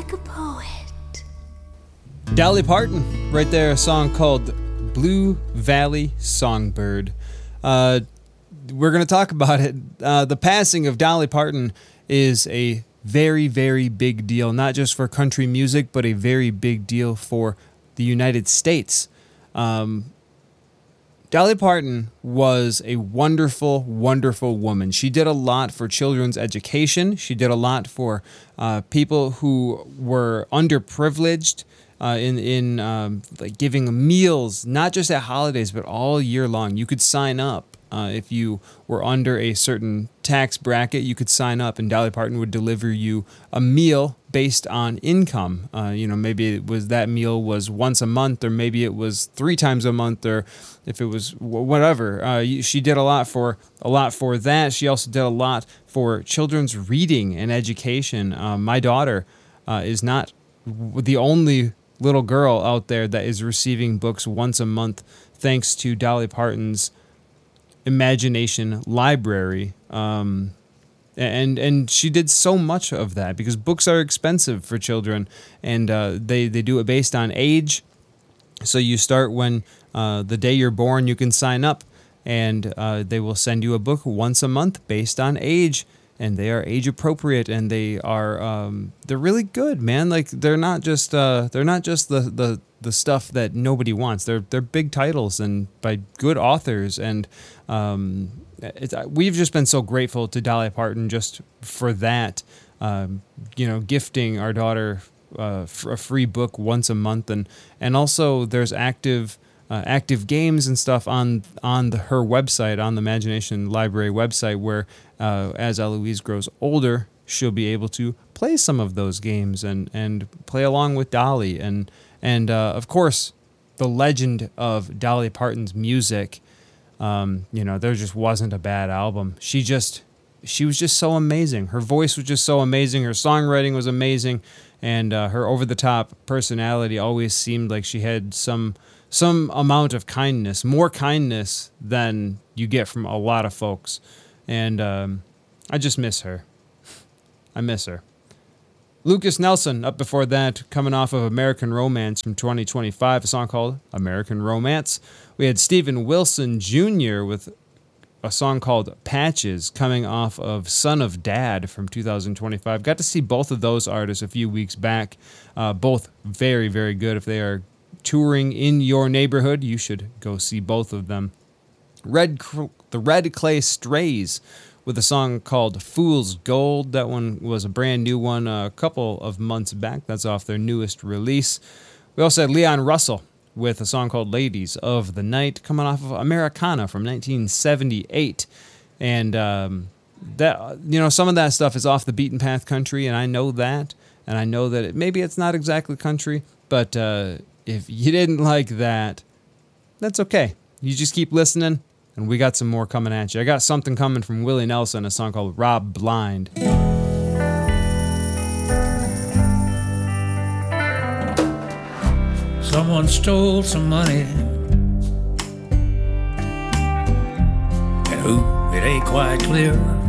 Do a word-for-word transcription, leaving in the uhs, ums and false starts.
like a poet. Dolly Parton, right there, a song called Blue Valley Songbird. Uh, we're going to talk about it. Uh, the passing of Dolly Parton is a very, very big deal, not just for country music, but a very big deal for the United States. Um, Dolly Parton was a wonderful, wonderful woman. She did a lot for children's education. She did a lot for uh, people who were underprivileged uh, in in um, like giving meals, not just at holidays, but all year long. You could sign up. Uh, if you were under a certain tax bracket, you could sign up, and Dolly Parton would deliver you a meal based on income. Uh, you know, maybe it was that meal was once a month, or maybe it was three times a month, or if it was whatever. Uh, she did a lot for a lot for that. She also did a lot for children's reading and education. Uh, my daughter uh, is not the only little girl out there that is receiving books once a month, thanks to Dolly Parton's Imagination Library, um, and and she did so much of that because books are expensive for children, and uh, they they do it based on age. So you start when uh, the day you're born, you can sign up, and uh, they will send you a book once a month based on age, and they are age appropriate, and they are um, they're really good, man. Like they're not just uh, they're not just the the. the stuff that nobody wants. They're they're big titles and by good authors, and um, it's, we've just been so grateful to Dolly Parton just for that. Um, you know, gifting our daughter uh, a free book once a month, and and also there's active uh, active games and stuff on on the, her website, on the Imagination Library website, where uh, as Eloise grows older, she'll be able to play some of those games and and play along with Dolly. And And, uh, of course, the legend of Dolly Parton's music, um, you know, there just wasn't a bad album. She just, she was just so amazing. Her voice was just so amazing. Her songwriting was amazing. And uh, her over-the-top personality always seemed like she had some some amount of kindness, more kindness than you get from a lot of folks. And um, I just miss her. I miss her. Lucas Nelson, up before that, coming off of American Romance from twenty twenty-five, a song called American Romance. We had Steven Wilson Junior with a song called Patches, coming off of Son of Dad from two thousand twenty-five. Got to see both of those artists a few weeks back. Uh, both very, very good. If they are touring in your neighborhood, you should go see both of them. Red, the Red Clay Strays, with a song called Fool's Gold. That one was a brand new one a couple of months back. That's off their newest release. We also had Leon Russell with a song called Ladies of the Night, coming off of Americana from nineteen seventy-eight. And um, that, you know, some of that stuff is off the beaten path country, and I know that. And I know that it, maybe it's not exactly country, but uh, if you didn't like that, that's okay. You just keep listening. And we got some more coming at you. I got something coming from Willie Nelson, a song called Rob Blind. Someone stole some money, and who, it ain't quite clear.